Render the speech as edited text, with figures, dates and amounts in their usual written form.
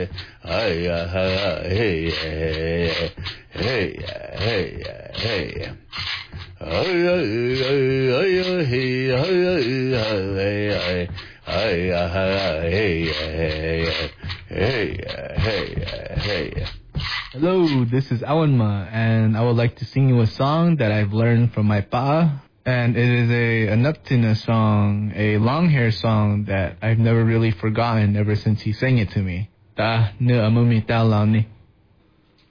Hello, this is Awanma, and I would like to sing you a song that I've learned from my pa. And it is a Nuptina song, a long hair song that I've never really forgotten ever since he sang it to me. Ta ne amumi ta lao ni.